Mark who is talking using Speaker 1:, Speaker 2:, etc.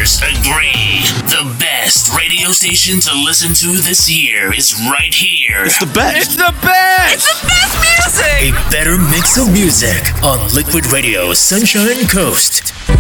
Speaker 1: listeners agree. The best radio station to listen to this year is right here.
Speaker 2: It's the best.
Speaker 3: It's the best.
Speaker 4: It's the best music.
Speaker 1: A better mix of music on Liquid Radio Sunshine Coast.